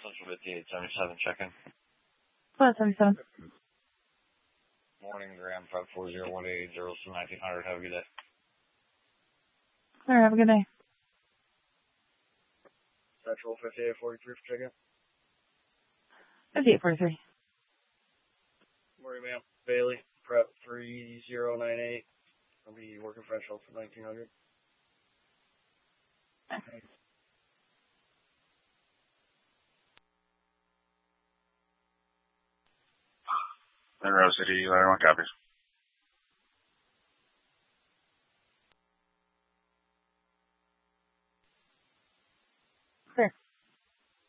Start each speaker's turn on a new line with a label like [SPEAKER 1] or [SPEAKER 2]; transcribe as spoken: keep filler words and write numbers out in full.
[SPEAKER 1] Central fifty-eight seventy-seven, check-in.
[SPEAKER 2] Plus seventy-seven.
[SPEAKER 1] Morning, Graham, five four zero one eight zero nineteen hundred. Have a good day.
[SPEAKER 2] All right, have a good day.
[SPEAKER 1] Central fifty-eight forty-three for check-in.
[SPEAKER 2] fifty-eight forty-three.
[SPEAKER 1] Morning, ma'am. Bailey, prep three zero nine eight. I'll be working French Hill for nineteen hundred.
[SPEAKER 2] Okay.
[SPEAKER 3] Monroe City, Ladder one copies.